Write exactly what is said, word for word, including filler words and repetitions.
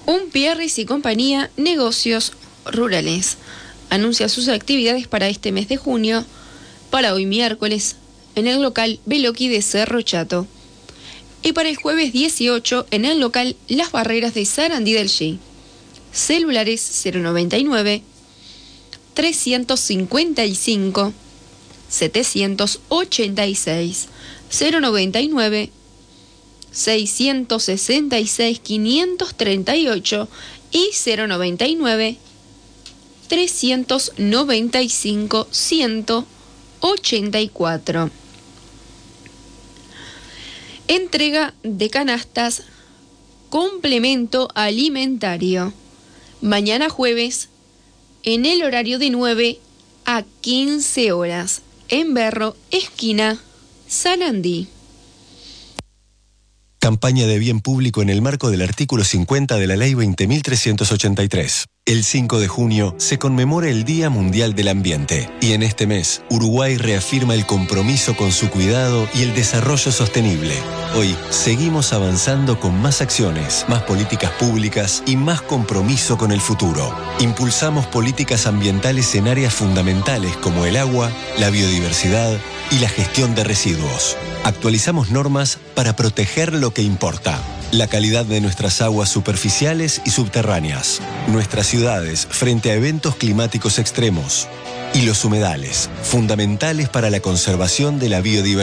Umpierres y compañía, negocios rurales. Anuncia sus actividades para este mes de junio, para hoy miércoles, en el local Beloki de Cerro Chato. Y para el jueves dieciocho, en el local Las Barreras de Sarandí del G. Celulares cero noventa y nueve, trescientos cincuenta y cinco, setecientos ochenta y seis, cero noventa y nueve, seiscientos sesenta y seis, quinientos treinta y ocho y cero noventa y nueve, trescientos noventa y cinco, ciento ochenta y cuatro. Entrega de canastas, complemento alimentario. Mañana jueves, en el horario de nueve a quince horas, en Berro, esquina Sarandí. Campaña de bien público en el marco del artículo cincuenta de la Ley veinte mil trescientos ochenta y tres. El cinco de junio se conmemora el Día Mundial del Ambiente y en este mes Uruguay reafirma el compromiso con su cuidado y el desarrollo sostenible. Hoy seguimos avanzando con más acciones, más políticas públicas y más compromiso con el futuro. Impulsamos políticas ambientales en áreas fundamentales como el agua, la biodiversidad y la gestión de residuos. Actualizamos normas para proteger lo que importa. La calidad de nuestras aguas superficiales y subterráneas, nuestras ciudades frente a eventos climáticos extremos y los humedales, fundamentales para la conservación de la biodiversidad.